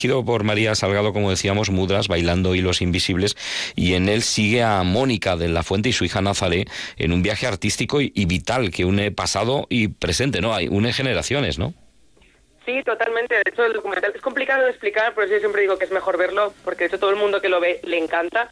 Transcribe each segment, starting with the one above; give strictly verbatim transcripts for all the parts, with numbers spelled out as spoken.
Dirigido por María Salgado, como decíamos, Mudras, Bailando Hilos Invisibles, y en él sigue a Mónica de la Fuente y su hija Nazaré en un viaje artístico y, y vital que une pasado y presente, ¿no? Hay, une generaciones, ¿no? Sí, totalmente. De hecho, el documental es complicado de explicar, por eso yo siempre digo que es mejor verlo, porque de hecho todo el mundo que lo ve le encanta,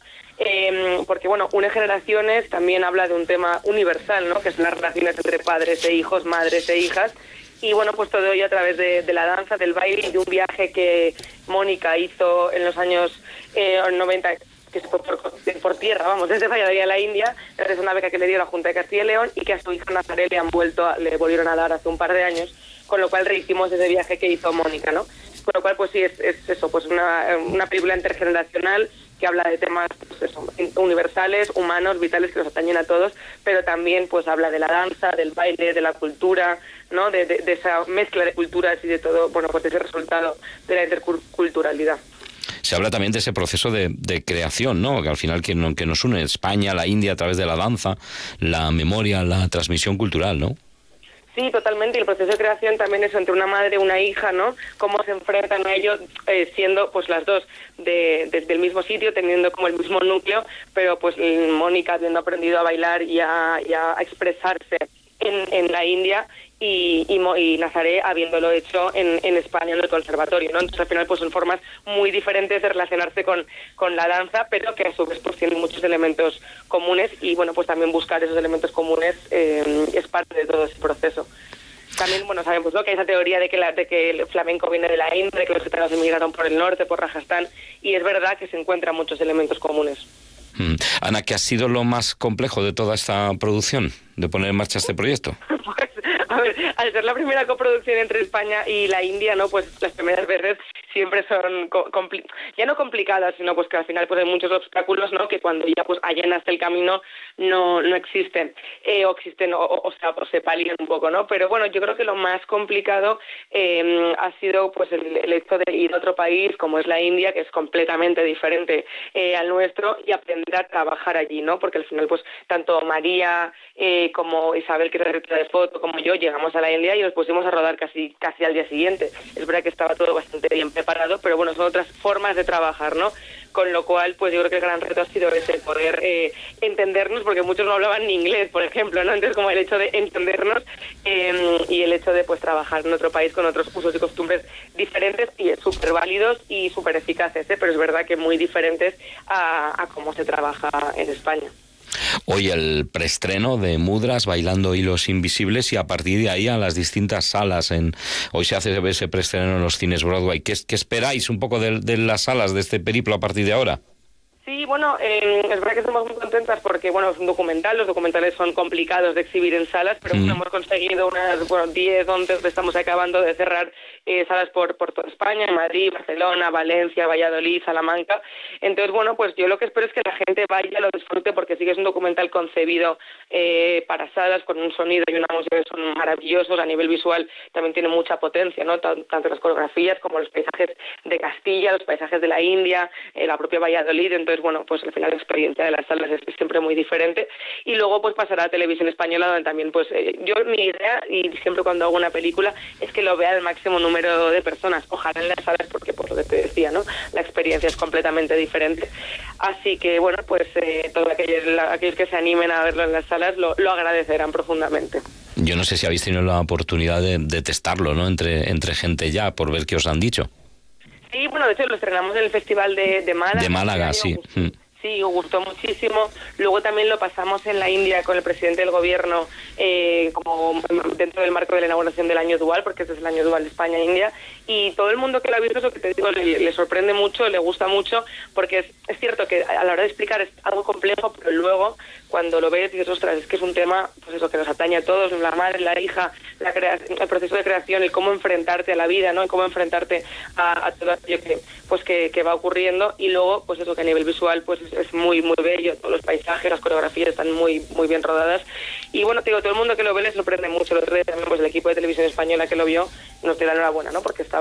eh, porque bueno, une generaciones, también habla de un tema universal, ¿no? Que son las relaciones entre padres e hijos, madres e hijas. Y bueno, pues todo ello a través de, de la danza, del baile y de un viaje que Mónica hizo en los años eh, noventa, que se fue por, por tierra, vamos, desde Valladolid a la India, gracias a una beca que le dio la Junta de Castilla y León y que a su hija Nazaré le han vuelto, a, le volvieron a dar hace un par de años, con lo cual rehicimos ese viaje que hizo Mónica, ¿no? Con lo cual, pues sí, es, es eso, pues una, una película intergeneracional que habla de temas pues eso, universales, humanos, vitales, que nos atañen a todos, pero también pues habla de la danza, del baile, de la cultura, ¿no? De, de, de esa mezcla de culturas y de todo, bueno, pues de ese resultado de la interculturalidad. Se habla también de ese proceso de, de creación, ¿no? Que al final que, no, que nos une España, la India, a través de la danza, la memoria, la transmisión cultural, ¿no? Sí, totalmente, y el proceso de creación también es entre una madre y una hija, ¿no? Cómo se enfrentan a ellos, eh, siendo pues las dos de, desde el mismo sitio, teniendo como el mismo núcleo, pero pues Mónica habiendo aprendido a bailar y a, y a expresarse en, en la India, y, y, y Nazaré habiéndolo hecho en, en España, en el conservatorio, ¿no? Entonces al final pues son formas muy diferentes de relacionarse con, con la danza, pero que a su vez pues tienen muchos elementos comunes, y bueno, pues también buscar esos elementos comunes eh, es parte de todo ese proceso. También, bueno, sabemos, ¿no?, que hay esa teoría de que, la, de que el flamenco viene de la India, de que los gitanos emigraron por el norte, por Rajastán, y es verdad que se encuentran muchos elementos comunes. Mm. Ana, ¿qué ha sido lo más complejo de toda esta producción, de poner en marcha este proyecto? Pues, a ver, al ser la primera coproducción entre España y la India, ¿no?, pues las primeras veces siempre son compli- ya no complicadas, sino pues que al final pues hay muchos obstáculos, ¿no?, que cuando ya pues allanas el camino no no existen, eh, o existen, o, o, sea, o se palían un poco, ¿no? Pero bueno, yo creo que lo más complicado eh, ha sido pues el, el hecho de ir a otro país como es la India, que es completamente diferente eh, al nuestro, y aprender a trabajar allí, ¿no? Porque al final pues tanto María eh, como Isabel, que es la directora de foto, como yo, llegamos a la India y nos pusimos a rodar casi casi al día siguiente. Es verdad que estaba todo bastante bien preparado, pero bueno, son otras formas de trabajar, ¿no? Con lo cual, pues yo creo que el gran reto ha sido ese, poder eh, entendernos, porque muchos no hablaban ni inglés, por ejemplo, ¿no? Entonces, como el hecho de entendernos eh, y el hecho de pues trabajar en otro país con otros usos y costumbres diferentes y súper válidos y súper eficaces, ¿eh? Pero es verdad que muy diferentes a, a cómo se trabaja en España. Hoy el preestreno de Mudras, Bailando Hilos Invisibles, y a partir de ahí a las distintas salas. En Hoy se hace ese preestreno en los cines Broadway. ¿Qué, qué esperáis un poco de, de las salas de este periplo a partir de ahora? Sí, bueno, eh, es verdad que estamos muy contentas porque, bueno, es un documental, los documentales son complicados de exhibir en salas, pero mm. bueno, hemos conseguido unas, bueno, diez, once, estamos acabando de cerrar eh, salas por, por toda España, en Madrid, Barcelona, Valencia, Valladolid, Salamanca. Entonces, bueno, pues yo lo que espero es que la gente vaya, lo disfrute, porque sí que es un documental concebido eh, para salas, con un sonido y una música que son maravillosos, a nivel visual también tiene mucha potencia, ¿no? Tanto las coreografías como los paisajes de Castilla, los paisajes de la India, eh, la propia Valladolid. Entonces, bueno, pues al final la experiencia de las salas es, es siempre muy diferente, y luego pues pasará a Televisión Española, donde también pues eh, yo mi idea, y siempre cuando hago una película, es que lo vea el máximo número de personas, ojalá en las salas, porque por lo que te decía, ¿no?, la experiencia es completamente diferente. Así que bueno, pues eh, todos aquellos, la, aquellos que se animen a verlo en las salas lo, lo agradecerán profundamente. Yo no sé si habéis tenido la oportunidad de, de testarlo, ¿no?, entre, entre gente ya, por ver qué os han dicho. Sí, bueno, de hecho lo estrenamos en el Festival de, de Málaga. De Málaga, sí. Gustó, sí, gustó muchísimo. Luego también lo pasamos en la India con el presidente del gobierno, eh, como dentro del marco de la inauguración del año dual, porque este es el año dual de España-India. Y todo el mundo que lo ha visto, eso que te digo, le, le sorprende mucho, le gusta mucho, porque es, es cierto que a la hora de explicar es algo complejo, pero luego cuando lo ves dices, ostras, es que es un tema, pues eso, que nos atañe a todos, la madre, la hija, la crea- el proceso de creación, el cómo enfrentarte a la vida, ¿no?, y cómo enfrentarte a, a todo aquello que, pues que, que va ocurriendo. Y luego, pues eso, que a nivel visual pues es, es muy, muy bello, todos los paisajes, las coreografías están muy, muy bien rodadas. Y bueno, te digo, todo el mundo que lo ve le sorprende mucho. El otro día también, pues el equipo de Televisión Española que lo vio nos dio la enhorabuena, ¿no?, porque estaba